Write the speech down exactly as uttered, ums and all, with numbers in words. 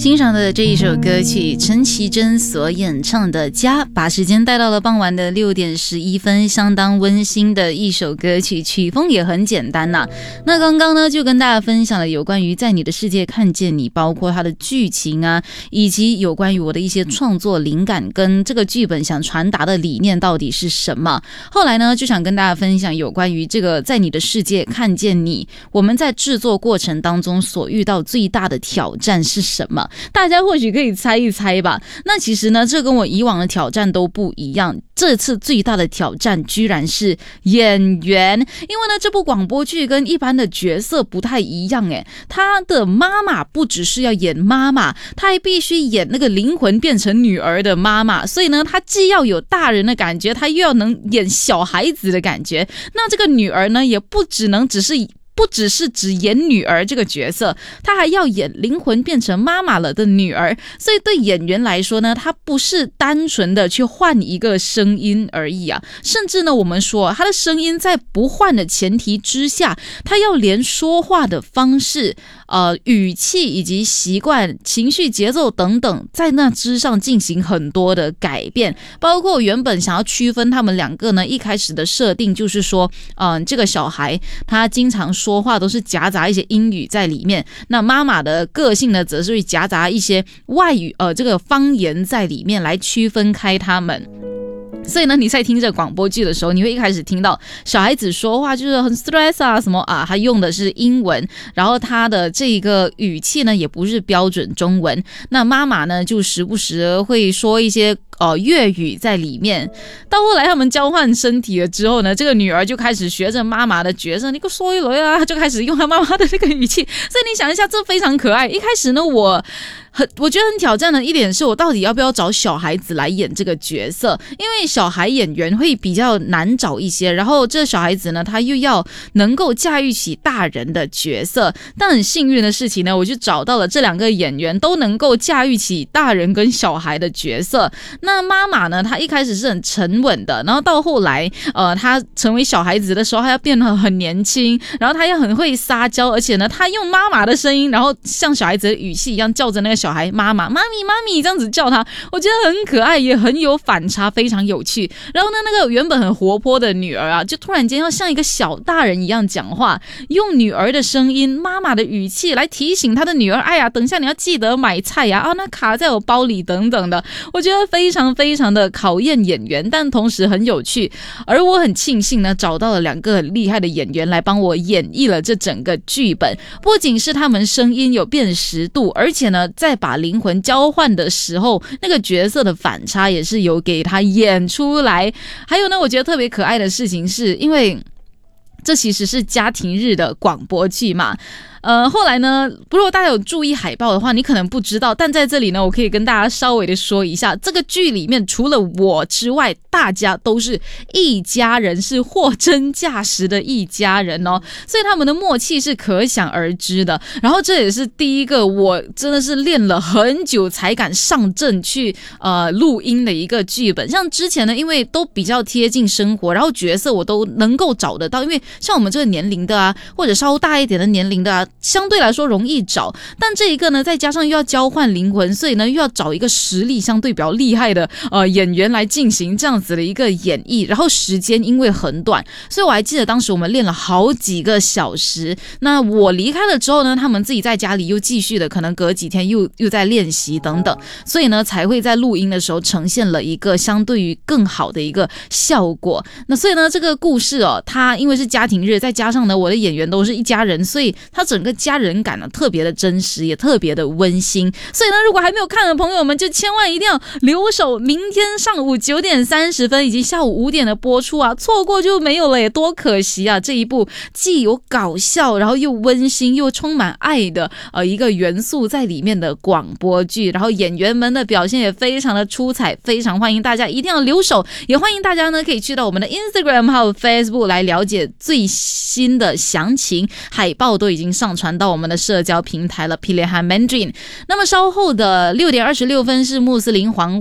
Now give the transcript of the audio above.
欣赏的这一首歌曲，陈绮贞所演唱的《家》，把时间带到了傍晚的六点十一分，相当温馨的一首歌曲，曲风也很简单呐、啊。那刚刚呢，就跟大家分享了有关于在你的世界看见你，包括它的剧情啊，以及有关于我的一些创作灵感跟这个剧本想传达的理念到底是什么。后来呢，就想跟大家分享有关于这个在你的世界看见你，我们在制作过程当中所遇到最大的挑战是什么？大家或许可以猜一猜吧。那其实呢，这跟我以往的挑战都不一样。这次最大的挑战居然是演员，因为呢，这部广播剧跟一般的角色不太一样诶，他的妈妈不只是要演妈妈，他还必须演那个灵魂变成女儿的妈妈，所以呢，他既要有大人的感觉，他又要能演小孩子的感觉。那这个女儿呢，也不只能只是不只是只演女儿这个角色，她还要演灵魂变成妈妈了的女儿，所以对演员来说呢，她不是单纯的去换一个声音而已啊，甚至呢，我们说她的声音在不换的前提之下，她要连说话的方式、呃语气以及习惯、情绪节奏等等，在那之上进行很多的改变，包括原本想要区分他们两个呢，一开始的设定就是说，嗯、呃，这个小孩他经常说说话都是夹杂一些英语在里面，那妈妈的个性呢，则是会夹杂一些外语呃这个方言在里面来区分开他们。所以呢，你在听这广播剧的时候，你会一开始听到小孩子说话就是很 stress 啊什么啊，他用的是英文，然后他的这个语气呢也不是标准中文。那妈妈呢就时不时会说一些呃粤语在里面。到后来他们交换身体了之后呢，这个女儿就开始学着妈妈的角色，你给我说一轮啊，就开始用她妈妈的那个语气。所以你想一下，这非常可爱。一开始呢，我很我觉得很挑战的一点是我到底要不要找小孩子来演这个角色，因为小孩演员会比较难找一些，然后这小孩子呢，他又要能够驾驭起大人的角色。但很幸运的事情呢，我就找到了这两个演员都能够驾驭起大人跟小孩的角色。那妈妈呢，她一开始是很沉稳的，然后到后来呃，她成为小孩子的时候，她要变得很年轻，然后她又很会撒娇，而且呢，她用妈妈的声音，然后像小孩子的语气一样叫着那个小孩妈妈妈咪妈咪这样子叫她，我觉得很可爱，也很有反差，非常有趣。然后呢，那个原本很活泼的女儿啊，就突然间要像一个小大人一样讲话，用女儿的声音、妈妈的语气来提醒她的女儿，哎呀，等一下你要记得买菜呀，啊，那卡在我包里等等的。我觉得非常非常的考验演员，但同时很有趣。而我很庆幸呢，找到了两个很厉害的演员来帮我演绎了这整个剧本。不仅是他们声音有辨识度，而且呢，在把灵魂交换的时候，那个角色的反差也是有给他演出来。还有呢，我觉得特别可爱的事情是，因为这其实是家庭日的广播剧嘛。呃，后来呢，如果大家有注意海报的话，你可能不知道，但在这里呢，我可以跟大家稍微的说一下，这个剧里面除了我之外，大家都是一家人，是货真价实的一家人哦，所以他们的默契是可想而知的。然后这也是第一个我真的是练了很久才敢上阵去呃录音的一个剧本。像之前呢，因为都比较贴近生活，然后角色我都能够找得到，因为像我们这个年龄的啊，或者稍大一点的年龄的啊，相对来说容易找，但这一个呢，再加上又要交换灵魂，所以呢又要找一个实力相对比较厉害的呃演员来进行这样子的一个演绎，然后时间因为很短，所以我还记得当时我们练了好几个小时。那我离开了之后呢，他们自己在家里又继续的，可能隔几天又又在练习等等，所以呢才会在录音的时候呈现了一个相对于更好的一个效果。那所以呢，这个故事哦，它因为是家庭日，再加上呢我的演员都是一家人，所以它整个家人感呢特别的真实，也特别的温馨。所以呢，如果还没有看的朋友们，就千万一定要留守明天上午九点三十分以及下午五点的播出啊，错过就没有了耶，多可惜啊！这一部既有搞笑，然后又温馨又充满爱的呃一个元素在里面的广播剧，然后演员们的表现也非常的出彩，非常欢迎大家一定要留守，也欢迎大家呢可以去到我们的 Instagram 还有 Facebook 来了解最新的详情，海报都已经上传到我们的社交平台了 Pilihan Mandarin。那么稍后的六点二十六分是穆斯林黄